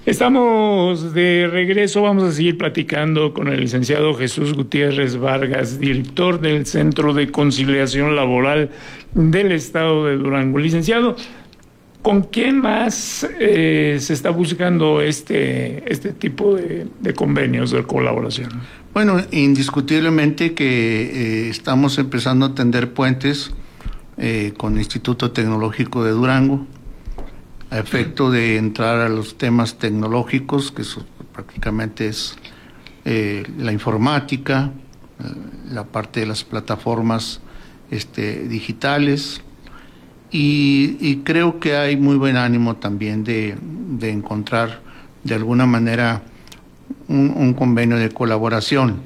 Estamos de regreso, vamos a seguir platicando con el licenciado Jesús Gutiérrez Vargas, director del Centro de Conciliación Laboral del Estado de Durango. Licenciado, ¿con quién más se está buscando este tipo de convenios de colaboración? Bueno, indiscutiblemente que estamos empezando a tender puentes con el Instituto Tecnológico de Durango, a efecto de entrar a los temas tecnológicos, que eso prácticamente es la informática, la parte de las plataformas digitales, y creo que hay muy buen ánimo también de encontrar de alguna manera un convenio de colaboración.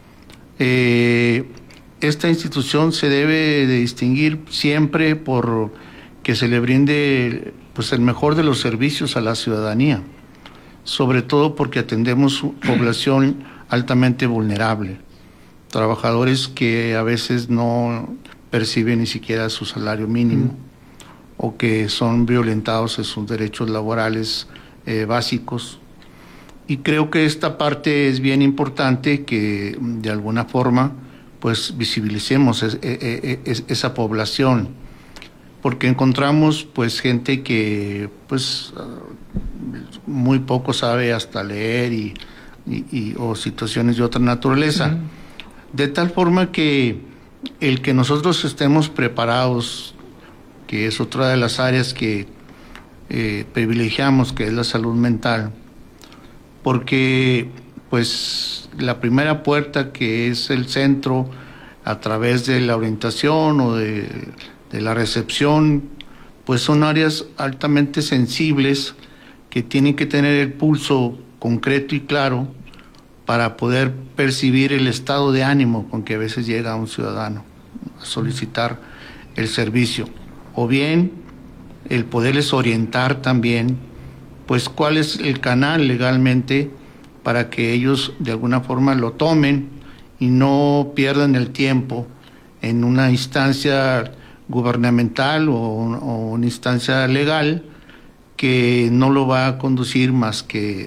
Esta institución se debe de distinguir siempre por que se le brinde pues el mejor de los servicios a la ciudadanía, sobre todo porque atendemos población altamente vulnerable, trabajadores que a veces no perciben ni siquiera su salario mínimo o que son violentados en sus derechos laborales básicos. Y creo que esta parte es bien importante, que de alguna forma pues visibilicemos esa población, porque encontramos pues gente que pues muy poco sabe hasta leer o situaciones de otra naturaleza. De tal forma que el que nosotros estemos preparados, que es otra de las áreas que privilegiamos, que es la salud mental, porque pues la primera puerta, que es el centro, a través de la orientación o de la recepción, pues son áreas altamente sensibles que tienen que tener el pulso concreto y claro para poder percibir el estado de ánimo con que a veces llega un ciudadano a solicitar el servicio, o bien el poderles orientar también pues cuál es el canal legalmente para que ellos de alguna forma lo tomen y no pierdan el tiempo en una instancia gubernamental o una instancia legal que no lo va a conducir más que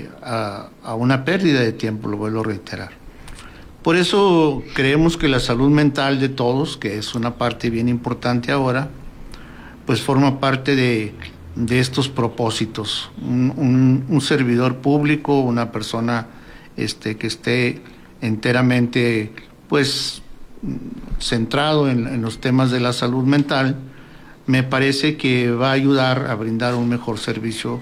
a una pérdida de tiempo, lo vuelvo a reiterar. Por eso creemos que la salud mental de todos, que es una parte bien importante ahora, pues forma parte de estos propósitos. Un servidor público, una persona que esté enteramente pues centrado en los temas de la salud mental, me parece que va a ayudar a brindar un mejor servicio,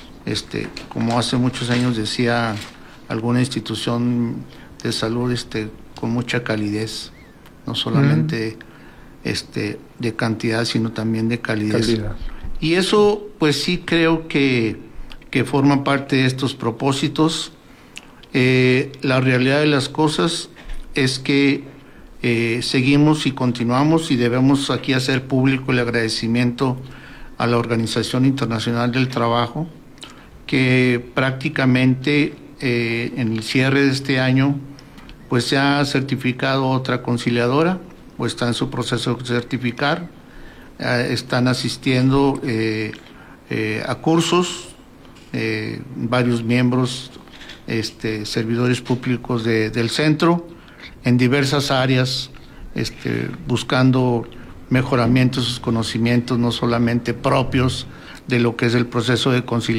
como hace muchos años decía alguna institución de salud, con mucha calidez, no solamente de cantidad, sino también de calidez. Y eso pues sí creo que forma parte de estos propósitos. La realidad de las cosas es que seguimos y continuamos, y debemos aquí hacer público el agradecimiento a la Organización Internacional del Trabajo, que prácticamente en el cierre de este año pues se ha certificado otra conciliadora, o está en su proceso de certificar. Están asistiendo a cursos varios miembros, servidores públicos del centro, en diversas áreas, buscando mejoramiento de sus conocimientos, no solamente propios de lo que es el proceso de conciliación,